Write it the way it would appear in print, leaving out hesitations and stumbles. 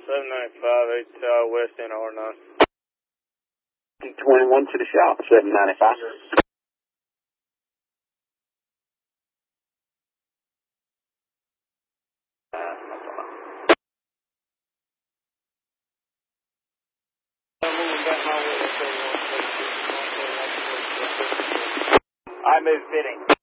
795, 8 West in R9. 21 to the shop, 795. I move fitting.